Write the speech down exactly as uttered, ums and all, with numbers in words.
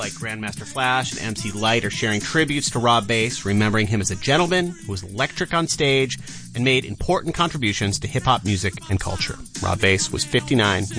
like Grandmaster Flash and M C Lyte are sharing tributes to Rob Base, remembering him as a gentleman who was electric on stage and made important contributions to hip-hop music and culture. Rob Base was fifty-nine